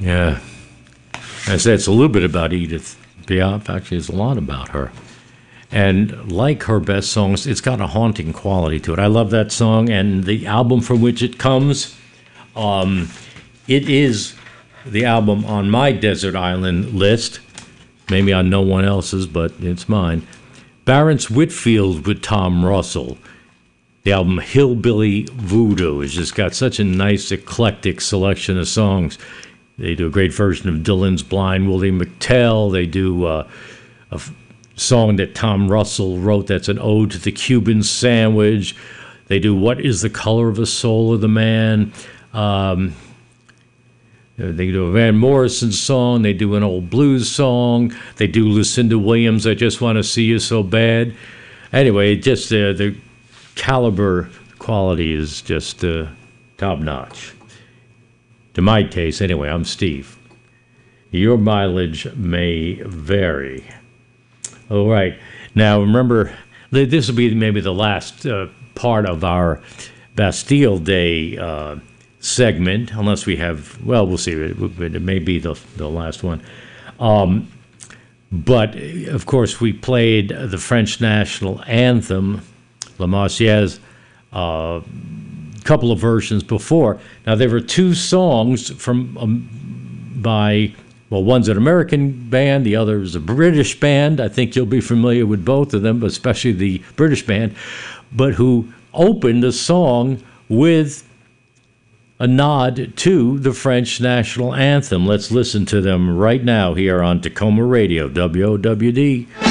Yeah. I said it's a little bit about Edith Piaf. Actually, it's a lot about her. And like her best songs, it's got a haunting quality to it. I love that song, and the album from which it comes, it is the album on my Desert Island list. Maybe on no one else's, but it's mine. Barrence Whitfield with Tom Russell. The album Hillbilly Voodoo has just got such a nice, eclectic selection of songs. They do a great version of Dylan's Blind Willie McTell. They do a song that Tom Russell wrote that's an ode to the Cuban sandwich. They do What is the Color of the Soul of the Man? They do a Van Morrison song. They do an old blues song. They do Lucinda Williams, I Just Want to See You So Bad. Anyway, just the caliber quality is just top-notch. To my taste, anyway. I'm Steve. Your mileage may vary. All right. Now, remember, this will be maybe the last part of our Bastille Day segment, unless we have, well, we'll see. It may be the last one. But, of course, we played the French national anthem, La Marseillaise, couple of versions before. Now, there were two songs by, well, one's an American band, the other is a British band. I think you'll be familiar with both of them, but especially the British band, but who opened the song with a nod to the French national anthem. Let's listen to them right now here on Tacoma Radio, WOWD.